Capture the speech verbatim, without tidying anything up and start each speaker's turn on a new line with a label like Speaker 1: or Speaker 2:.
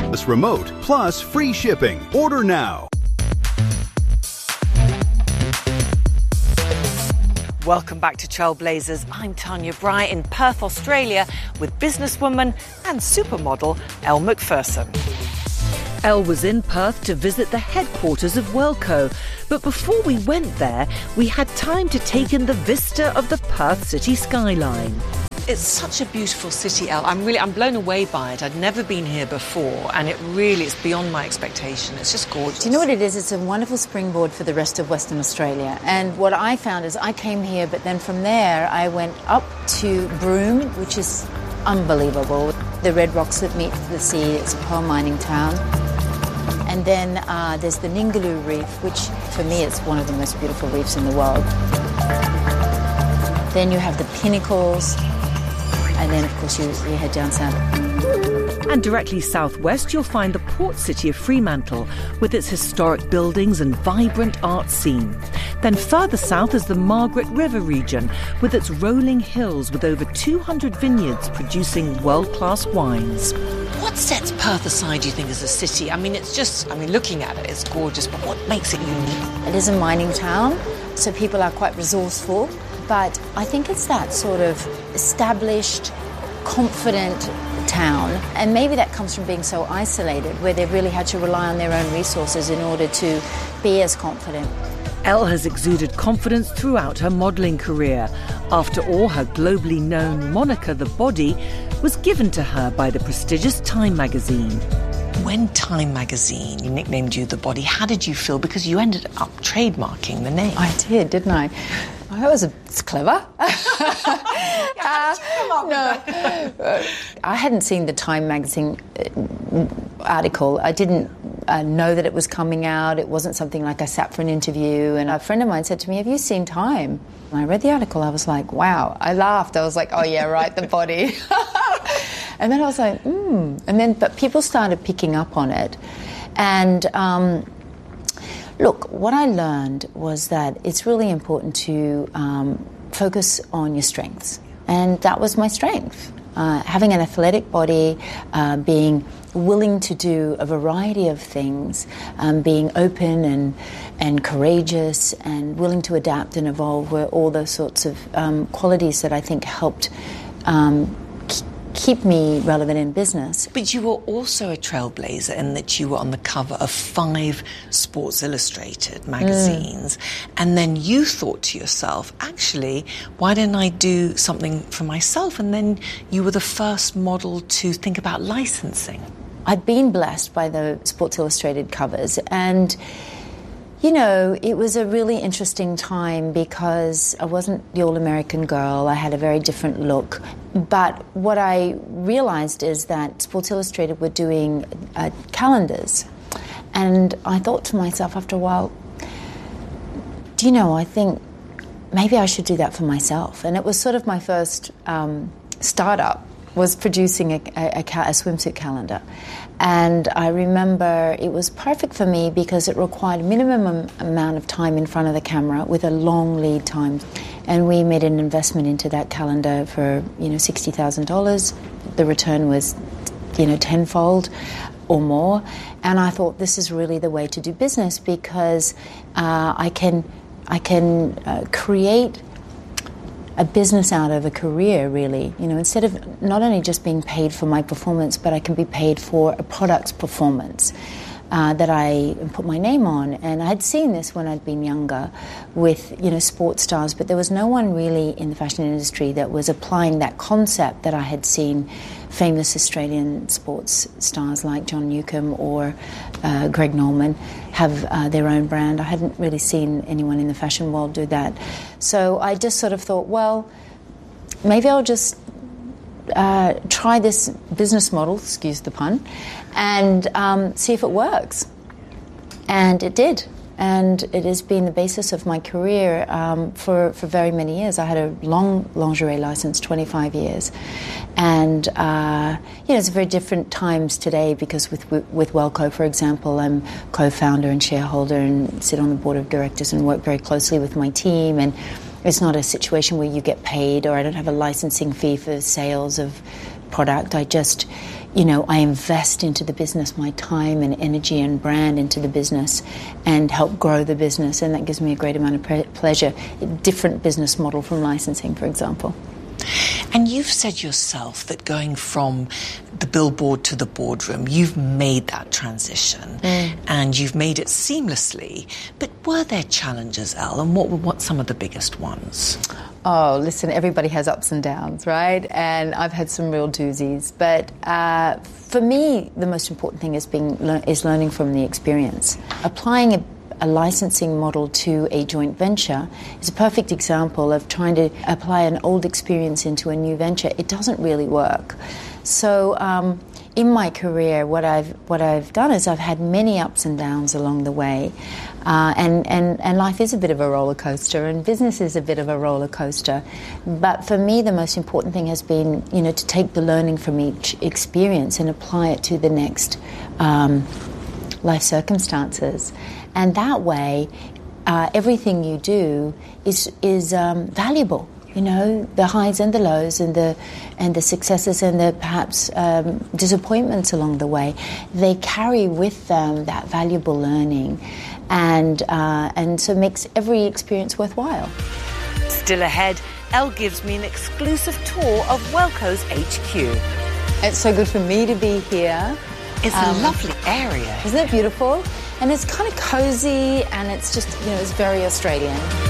Speaker 1: wireless remote, plus free shipping. Order now.
Speaker 2: Welcome back to Trailblazers. I'm Tanya Bryant in Perth, Australia, with businesswoman and supermodel Elle Macpherson. Elle was in Perth to visit the headquarters of Wellco, but before we went there, we had time to take in the vista of the Perth city skyline. It's such a beautiful city, Elle. I'm really, I'm blown away by it. I'd never been here before, and it really is beyond my expectation. It's just gorgeous.
Speaker 3: Do you know what it is? It's a wonderful springboard for the rest of Western Australia. And what I found is I came here, but then from there I went up to Broome, which is unbelievable. The red rocks that meet the sea. It's a pearl mining town. And then uh, there's the Ningaloo Reef, which for me is one of the most beautiful reefs in the world. Then you have the Pinnacles. And then, of course, you, you head down south.
Speaker 2: And directly southwest, you'll find the port city of Fremantle, with its historic buildings and vibrant art scene. Then further south is the Margaret River region, with its rolling hills with over two hundred vineyards producing world-class wines. What sets Perth aside, do you think, as a city? I mean, it's just, I mean, looking at it, it's gorgeous, but what makes it unique?
Speaker 3: It is a mining town, so people are quite resourceful. But I think it's that sort of established, confident town. And maybe that comes from being so isolated, where they've really had to rely on their own resources in order to be as confident.
Speaker 2: Elle has exuded confidence throughout her modelling career. After all, her globally known moniker, The Body, was given to her by the prestigious Time magazine. When Time magazine nicknamed you The Body, how did you feel? Because you ended up trademarking the name.
Speaker 3: I did, didn't I? I was a, it's clever. uh, no, I hadn't seen the Time magazine article. I didn't uh, know that it was coming out. It wasn't something like I sat for an interview. And a friend of mine said to me, "Have you seen Time?" And I read the article. I was like, wow. I laughed. I was like, oh yeah, right, The Body. And then I was like, hmm. And then, but people started picking up on it. And um, look, what I learned was that it's really important to um, focus on your strengths. And that was my strength. Uh, having an athletic body, uh, being willing to do a variety of things, um, being open and and courageous and willing to adapt and evolve were all those sorts of um, qualities that I think helped um, keep me relevant in business.
Speaker 2: But you were also a trailblazer in that you were on the cover of five Sports Illustrated magazines. Mm. And then you thought to yourself, actually, why didn't I do something for myself? And then you were the first model to think about licensing.
Speaker 3: I'd been blessed by the Sports Illustrated covers, and you know, it was a really interesting time because I wasn't the all-American girl. I had a very different look. But what I realized is that Sports Illustrated were doing uh, calendars. And I thought to myself after a while, do you know, I think maybe I should do that for myself. And it was sort of my first um, startup, was producing a, a, a, a swimsuit calendar. And I remember it was perfect for me because it required a minimum amount of time in front of the camera with a long lead time. And we made an investment into that calendar for, you know, sixty thousand dollars. The return was, you know, tenfold or more. And I thought this is really the way to do business because uh, I can, I can uh, create a business out of a career, really. You know, instead of not only just being paid for my performance, but I can be paid for a product's performance uh, that I put my name on. And I had seen this when I'd been younger with, you know, sports stars, but there was no one really in the fashion industry that was applying that concept that I had seen famous Australian sports stars like John Newcombe or uh, Greg Norman have uh, their own brand. I hadn't really seen anyone in the fashion world do that. So I just sort of thought, well, maybe I'll just uh, try this business model, excuse the pun, and um, see if it works. And it did. And it has been the basis of my career um, for, for very many years. I had a long lingerie license, twenty-five years. And, uh, you know, it's very different times today because with, with Wellco, for example, I'm co-founder and shareholder and sit on the board of directors and work very closely with my team. And it's not a situation where you get paid, or I don't have a licensing fee for sales of product. I just, you know, I invest into the business my time and energy and brand into the business and help grow the business, and that gives me a great amount of pre- pleasure. A different business model from licensing, for example.
Speaker 2: And you've said yourself that going from the billboard to the boardroom, you've made that transition mm. and you've made it seamlessly. But were there challenges, Elle, and what were what some of the biggest ones?
Speaker 3: Oh, listen, everybody has ups and downs, right? And I've had some real doozies. But uh, for me, the most important thing is being is learning from the experience. Applying a A licensing model to a joint venture is a perfect example of trying to apply an old experience into a new venture. It doesn't really work. So um, in my career, what I've what I've done is I've had many ups and downs along the way, uh, and, and, and life is a bit of a roller coaster, and business is a bit of a roller coaster. But for me, the most important thing has been, you know, to take the learning from each experience and apply it to the next um, life circumstances. And that way, uh, everything you do is is um, valuable. You know, the highs and the lows, and the and the successes and the perhaps um, disappointments along the way, they carry with them that valuable learning, and uh, and so makes every experience worthwhile.
Speaker 2: Still ahead, Elle gives me an exclusive tour of Wellco's H Q.
Speaker 3: It's so good for me to be here.
Speaker 2: It's um, a lovely area.
Speaker 3: Isn't it beautiful? And it's kind of cozy, and it's just, you know, it's very Australian.